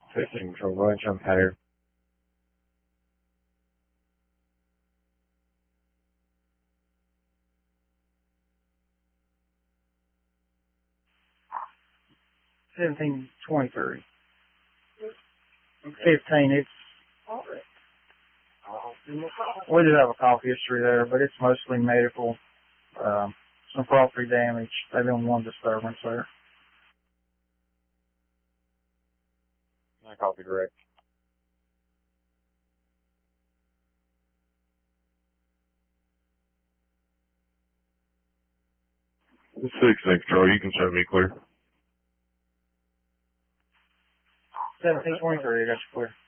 Fixing control, go ahead and jump higher. $17.23. 15. It's. We do have a call history there, but it's mostly medical. Some property damage. They've been one disturbance there. I copy direct. This 6 control, you can show me clear. 1723, I got you clear.